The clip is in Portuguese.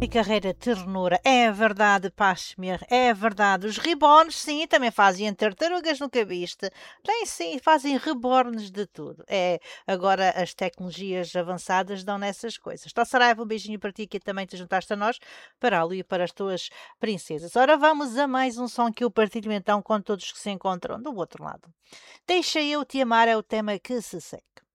e carreira ternura. É verdade, Pashmir, é verdade. Os reborns, sim, também fazem tartarugas, nunca viste? Tem sim, fazem reborns de tudo. É, agora as tecnologias avançadas dão nessas coisas. Então, Saraiva, um beijinho para ti que também te juntaste a nós, para a Lu e para as tuas princesas. Ora, vamos a mais um som que eu partilho então com todos que se encontram do outro lado. Deixa eu te amar é o tema que se segue.